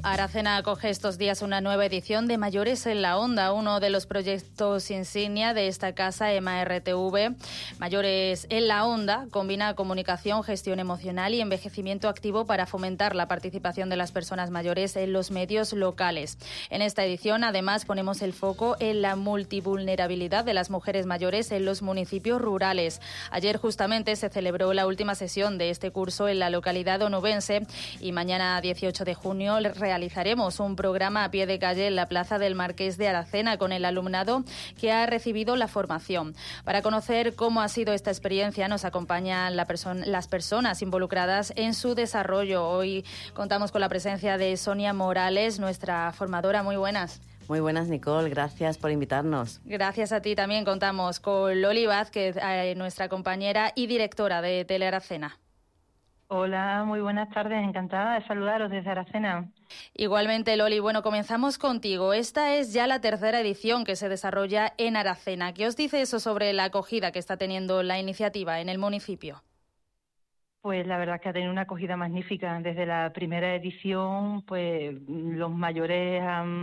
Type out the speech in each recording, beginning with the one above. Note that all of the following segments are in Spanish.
Aracena acoge estos días una nueva edición de Mayores en la Onda, uno de los proyectos insignia de esta casa EMA-RTV. Mayores en la Onda combina comunicación, gestión emocional y envejecimiento activo para fomentar la participación de las personas mayores en los medios locales. En esta edición, además, ponemos el foco en la multivulnerabilidad de las mujeres mayores en los municipios rurales. Ayer justamente se celebró la última sesión de este curso en la localidad onubense y mañana 18 de junio realizaremos un programa a pie de calle en la Plaza del Marqués de Aracena con el alumnado que ha recibido la formación. Para conocer cómo ha sido esta experiencia nos acompañan las personas involucradas en su desarrollo. Hoy contamos con la presencia de Sonia Morales, nuestra formadora. Muy buenas. Muy buenas, Nicole. Gracias por invitarnos. Gracias a ti. También contamos con Loli Vázquez, nuestra compañera y directora de Tele Aracena. Hola, muy buenas tardes. Encantada de saludaros desde Aracena. Igualmente, Loli. Bueno, comenzamos contigo. Esta es ya la tercera edición que se desarrolla en Aracena. ¿Qué os dice eso sobre la acogida que está teniendo la iniciativa en el municipio? Pues la verdad es que ha tenido una acogida magnífica. Desde la primera edición, pues los mayores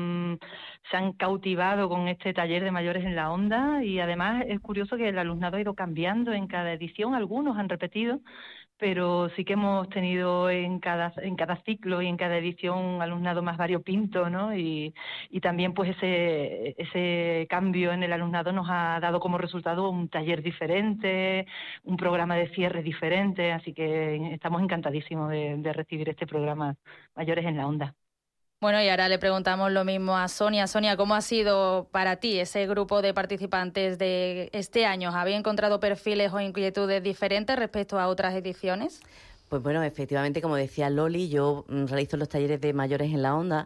se han cautivado con este taller de mayores en la onda y además es curioso que el alumnado ha ido cambiando en cada edición. Algunos han repetido, pero sí que hemos tenido en cada ciclo y en cada edición un alumnado más variopinto, ¿no? Y también pues ese cambio en el alumnado nos ha dado como resultado un taller diferente, un programa de cierre diferente, así que estamos encantadísimos de recibir este programa Mayores en la Onda. Bueno, y ahora le preguntamos lo mismo a Sonia. Sonia, ¿cómo ha sido para ti ese grupo de participantes de este año? ¿Habéis encontrado perfiles o inquietudes diferentes respecto a otras ediciones? Pues bueno, efectivamente, como decía Loli, yo realizo los talleres de Mayores en la Onda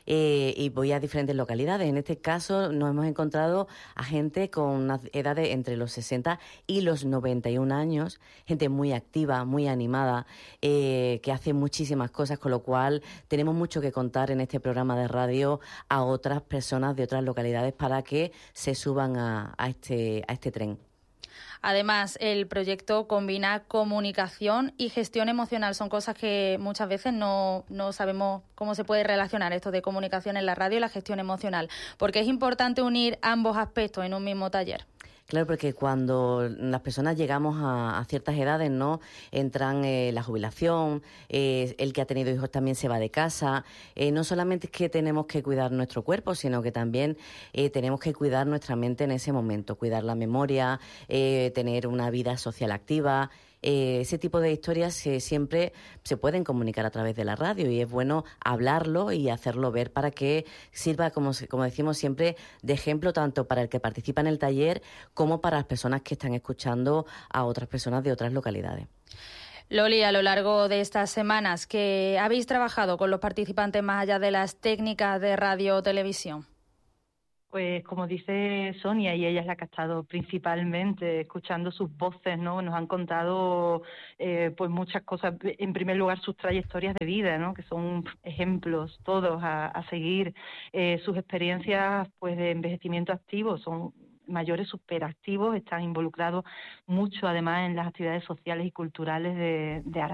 y voy a diferentes localidades. En este caso nos hemos encontrado a gente con una edad de entre los 60 y los 91 años, gente muy activa, muy animada, que hace muchísimas cosas, con lo cual tenemos mucho que contar en este programa de radio a otras personas de otras localidades para que se suban a este tren. Además, el proyecto combina comunicación y gestión emocional. Son cosas que muchas veces no sabemos cómo se puede relacionar esto de comunicación en la radio y la gestión emocional. Porque es importante unir ambos aspectos en un mismo taller. Claro, porque cuando las personas llegamos a ciertas edades, ¿no? Entran la jubilación, el que ha tenido hijos también se va de casa. No solamente es que tenemos que cuidar nuestro cuerpo, sino que también tenemos que cuidar nuestra mente en ese momento, cuidar la memoria, tener una vida social activa. Ese tipo de historias siempre se pueden comunicar a través de la radio y es bueno hablarlo y hacerlo ver para que sirva, como decimos siempre, de ejemplo tanto para el que participa en el taller como para las personas que están escuchando a otras personas de otras localidades. Loli, a lo largo de estas semanas, ¿que habéis trabajado con los participantes más allá de las técnicas de radio o televisión? Pues como dice Sonia, y ella es la que ha estado principalmente escuchando sus voces, ¿no? Nos han contado pues muchas cosas. En primer lugar, sus trayectorias de vida, ¿no? Que son ejemplos todos a seguir. Sus experiencias pues de envejecimiento activo son mayores superactivos, están involucrados mucho además en las actividades sociales y culturales de Aracena.